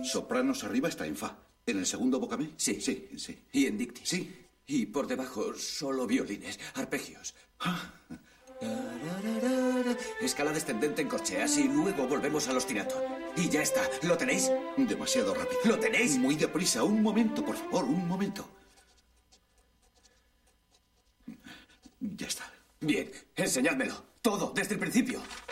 Sopranos arriba está en fa. ¿En el segundo vocabé? Sí. Sí, sí. Y en dicti. Sí. Y por debajo solo violines, arpegios. Escala descendente en corcheas y luego volvemos al ostinato. Y ya está. ¿Lo tenéis? Demasiado rápido. ¿Lo tenéis? Muy deprisa. Un momento, por favor, un momento. Ya está. Bien, enseñádmelo. Todo, desde el principio.